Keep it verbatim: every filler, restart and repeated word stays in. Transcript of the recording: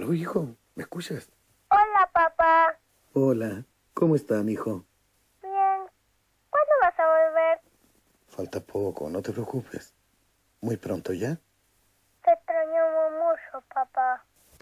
Aló, hijo, ¿me escuchas? Hola, papá. Hola, ¿cómo está, mijo? Bien. ¿Cuándo vas a volver? Falta poco, no te preocupes. Muy pronto ya. Te extrañamos mucho, papá.